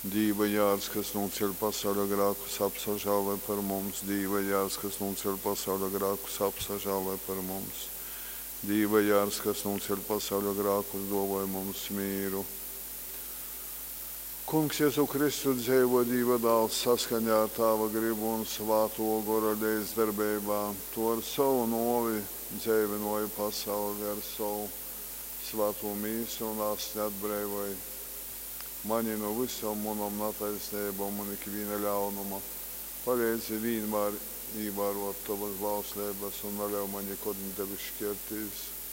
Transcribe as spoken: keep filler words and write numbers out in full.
Dīva jārs, kas noceļ pasaulē grēkus, apsažālē par mums. Dīva jārs, kas noceļ pasaulē grēkus, apsažālē par mums. Dīva jārs, kas noceļ pasaulē grēkus, dāvāj mums mīru. Kungs, Jēzu Kristu, dzīvo Dieva dēls saskaņā ar Tava gribu un svāto gara līdzdarbībā. Tu ar savu novi dzīvinoji pasauli, ar savu svāto mīsu un asti atbrīvoji mani no visām manām netaisnībām un ikviena ļaunuma. Palīdzi vienmēr ievērot Tavas bauslības un neļauj man nekad tevi šķirtīs.